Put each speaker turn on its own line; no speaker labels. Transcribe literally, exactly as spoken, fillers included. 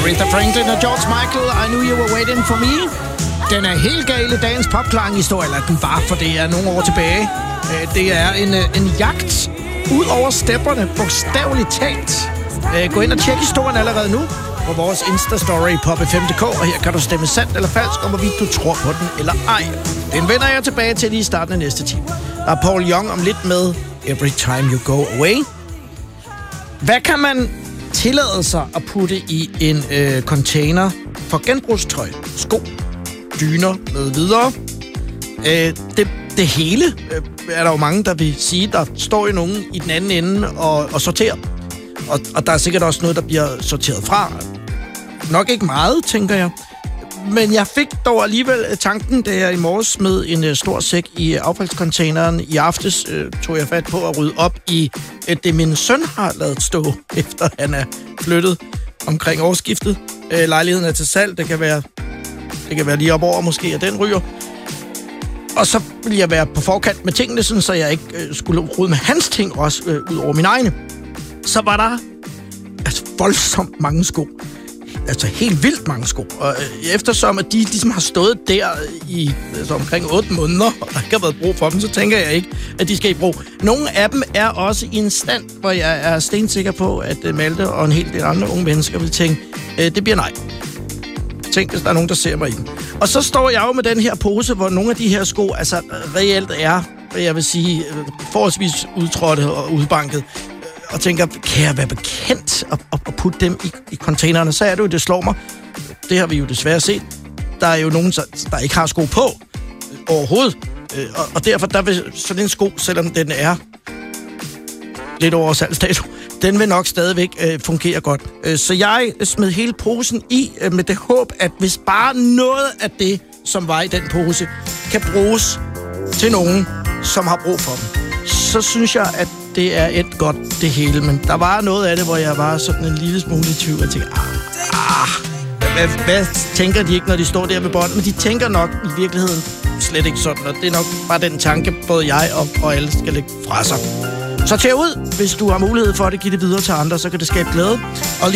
Aretha Franklin og George Michael, I Knew You Were Waiting For Me. Den er helt gal i dagens popklang-historie, eller den var, for det er nogle år tilbage. Det er en, en jagt ud over stepperne, bogstaveligt talt. Gå ind og tjek historien allerede nu på vores Insta-story på P fem punktum d k, og her kan du stemme sandt eller falsk, om hvorvidt du tror på den eller ej. Den vender jeg tilbage til lige i starten af næste time. Der er Paul Young om lidt med Every Time You Go Away. Hvad kan man tillade sig at putte i en øh, container for genbrugstøj, sko, dyner med videre? Øh, det, det hele øh, er der jo mange, der vil sige, der står jo nogen i den anden ende og, og sorterer. Og, og der er sikkert også noget, der bliver sorteret fra. Nok ikke meget, tænker jeg. Men jeg fik dog alligevel tanken, da jeg i morges smed en uh, stor sæk i affaldscontaineren. I aftes uh, tog jeg fat på at rydde op i uh, det, min søn har ladet stå, efter han er flyttet omkring årsskiftet. Uh, lejligheden er til salg. Det kan være, det kan være lige op over måske, at den ryger. Og så ville jeg være på forkant med tingene, sådan, så jeg ikke uh, skulle rydde med hans ting også uh, ud over mine egne. Så var der altså voldsomt mange sko. Altså helt vildt mange sko. Og øh, eftersom at de ligesom har stået der i altså, omkring otte måneder, og der ikke har været brug for dem, så tænker jeg ikke, at de skal i brug. Nogle af dem er også i en stand, hvor jeg er stensikker på, at uh, Malte og en hel del andre unge mennesker vil tænke, øh, det bliver nej. Tænk, hvis der er nogen, der ser mig i den. Og så står jeg jo med den her pose, hvor nogle af de her sko altså reelt er, jeg vil sige, forholdsvis udtrådte og udbanket. Og tænker, kan jeg være bekendt at, at putte dem i, i containerne? Så er det jo, det slår mig. Det har vi jo desværre set. Der er jo nogen, der ikke har sko på overhovedet. Og, og derfor, der vil sådan en sko, selvom den er lidt over salgsdato, den vil nok stadigvæk øh, fungere godt. Så jeg smed hele posen i øh, med det håb, at hvis bare noget af det, som var i den pose, kan bruges til nogen, som har brug for dem, så synes jeg, at det er et godt det hele. Men der var noget af det, hvor jeg var sådan en lille smule i tvivl. Jeg tænkte, ah, ah hvad, hvad tænker de ikke, når de står der ved bånden? Men de tænker nok i virkeligheden slet ikke sådan. Og det er nok bare den tanke, både jeg og, og alle skal lægge fra sig. Så tag ud, hvis du har mulighed for det, giv det videre til andre, så kan det skabe glæde. Og